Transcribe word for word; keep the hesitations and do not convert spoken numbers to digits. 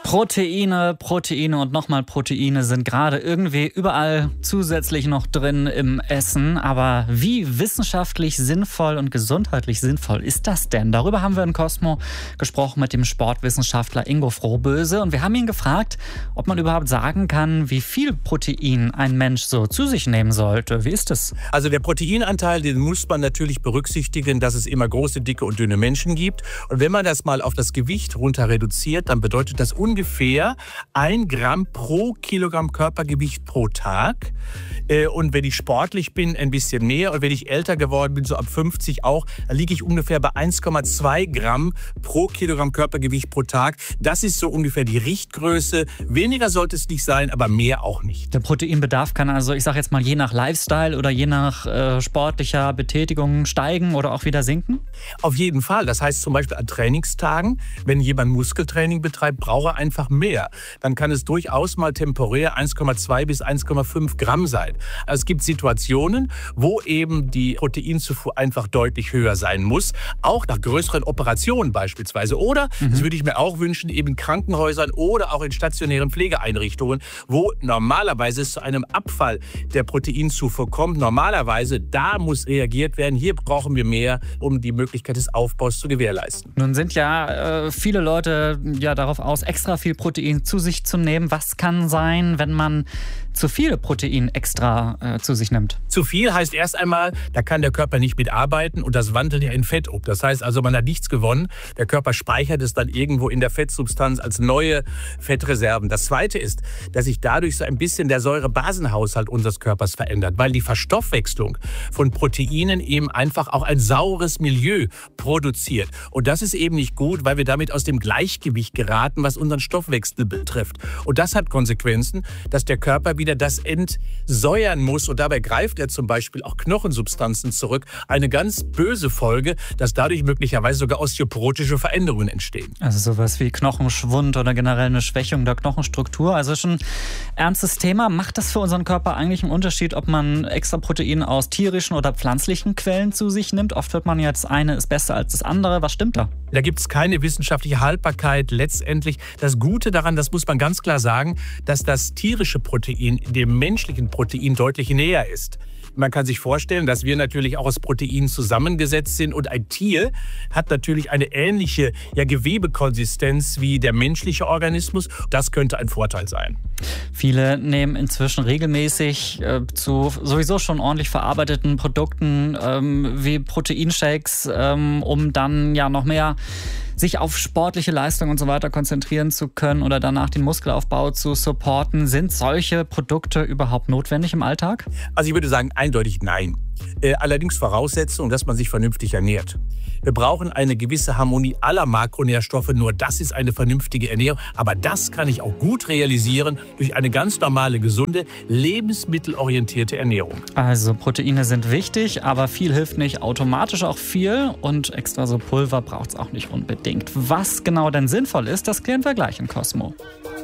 Proteine, Proteine und nochmal Proteine sind gerade irgendwie überall zusätzlich noch drin im Essen. Aber wie wissenschaftlich sinnvoll und gesundheitlich sinnvoll ist das denn? Darüber haben wir in Cosmo gesprochen mit dem Sportwissenschaftler Ingo Frohböse. Und wir haben ihn gefragt, ob man überhaupt sagen kann, wie viel Protein ein Mensch so zu sich nehmen sollte. Wie ist es? Also der Proteinanteil, den muss man natürlich berücksichtigen, dass es immer große, dicke und dünne Menschen gibt. Und wenn man das mal auf das Gewicht runter reduziert, dann bedeutet das ungefähr ein Gramm pro Kilogramm Körpergewicht pro Tag. Und wenn ich sportlich bin, ein bisschen mehr. Und wenn ich älter geworden bin, so ab fünfzig auch, dann liege ich ungefähr bei eins Komma zwei Gramm pro Kilogramm Körpergewicht pro Tag. Das ist so ungefähr die Richtgröße. Weniger sollte es nicht sein, aber mehr auch nicht. Der Proteinbedarf kann also, ich sage jetzt mal, je nach Lifestyle oder je nach äh, sportlicher Betätigung steigen oder auch wieder sinken? Auf jeden Fall. Das heißt zum Beispiel an Trainingstagen, wenn jemand Muskeltraining betreibt, braucht er einfach mehr. Dann kann es durchaus mal temporär eins Komma zwei bis eins Komma fünf Gramm sein. Also es gibt Situationen, wo eben die Proteinzufuhr einfach deutlich höher sein muss. Auch nach größeren Operationen beispielsweise. Oder, mhm. das würde ich mir auch wünschen, eben in Krankenhäusern oder auch in stationären Pflegeeinrichtungen, wo normalerweise es zu einem Abfall der Proteinzufuhr kommt. Normalerweise, da muss reagiert werden. Hier brauchen wir mehr, um die Möglichkeit des Aufbaus zu gewährleisten. Nun sind ja äh, viele Leute ja darauf aus, extra viel Protein zu sich zu nehmen. Was kann sein, wenn man zu viel Protein extra äh, zu sich nimmt? Zu viel heißt erst einmal, da kann der Körper nicht mitarbeiten und das wandelt ja in Fett um. Das heißt also, man hat nichts gewonnen. Der Körper speichert es dann irgendwo in der Fettsubstanz als neue Fettreserven. Das Zweite ist, dass sich dadurch so ein bisschen der Säurebasenhaushalt unseres Körpers verändert, weil die Verstoffwechslung von Proteinen eben einfach auch ein saures Milieu produziert. Und das ist eben nicht gut, weil wir damit aus dem Gleichgewicht geraten, was unseren Stoffwechsel betrifft. Und das hat Konsequenzen, dass der Körper wieder das entsäuern muss. Und dabei greift er zum Beispiel auch Knochensubstanzen zurück. Eine ganz böse Folge, dass dadurch möglicherweise sogar osteoporotische Veränderungen entstehen. Also sowas wie Knochenschwund oder generell eine Schwächung der Knochenstruktur. Also schon ein ernstes Thema. Macht das für unseren Körper eigentlich einen Unterschied, ob man extra Protein aus tierischen oder pflanzlichen Quellen zu sich nimmt? Oft hört man jetzt, eine ist besser als das andere. Was stimmt da? Da gibt es keine wissenschaftliche Haltbarkeit letztendlich. Das Gute daran, das muss man ganz klar sagen, dass das tierische Protein dem menschlichen Protein deutlich näher ist. Man kann sich vorstellen, dass wir natürlich auch aus Proteinen zusammengesetzt sind und ein Tier hat natürlich eine ähnliche ja, Gewebekonsistenz wie der menschliche Organismus. Das könnte ein Vorteil sein. Viele nehmen inzwischen regelmäßig äh, zu sowieso schon ordentlich verarbeiteten Produkten ähm, wie Proteinshakes, ähm, um dann ja noch mehr sich auf sportliche Leistung und so weiter konzentrieren zu können oder danach den Muskelaufbau zu supporten. Sind solche Produkte überhaupt notwendig im Alltag? Also ich würde sagen, eindeutig nein. Äh, allerdings Voraussetzung, dass man sich vernünftig ernährt. Wir brauchen eine gewisse Harmonie aller Makronährstoffe, nur das ist eine vernünftige Ernährung. Aber das kann ich auch gut realisieren durch eine ganz normale, gesunde, lebensmittelorientierte Ernährung. Also Proteine sind wichtig, aber viel hilft nicht, automatisch auch viel. Und extra so Pulver braucht es auch nicht unbedingt. Was genau denn sinnvoll ist, das klären wir gleich in Cosmo.